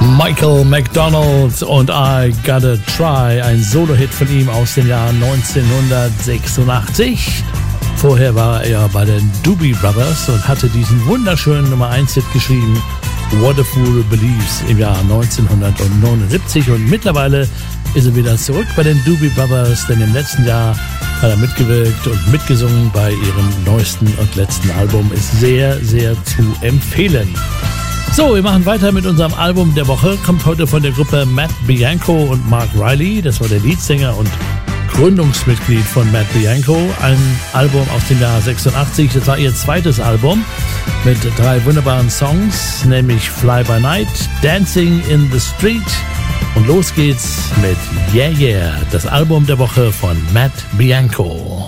Michael McDonald und I Gotta Try, ein Solo-Hit von ihm aus dem Jahr 1986. Vorher war er bei den Doobie Brothers und hatte diesen wunderschönen Nummer 1-Hit geschrieben, What a Fool Believes, im Jahr 1979. Und mittlerweile ist er wieder zurück bei den Doobie Brothers, denn im letzten Jahr hat er mitgewirkt und mitgesungen bei ihrem neuesten und letzten Album. Ist sehr, sehr zu empfehlen. So, wir machen weiter mit unserem Album der Woche. Kommt heute von der Gruppe Matt Bianco und Mark Riley. Das war der Leadsänger und Gründungsmitglied von Matt Bianco. Ein Album aus dem Jahr 86. Das war ihr zweites Album mit 3 wunderbaren Songs, nämlich Fly by Night, Dancing in the Street und los geht's mit Yeah Yeah, das Album der Woche von Matt Bianco.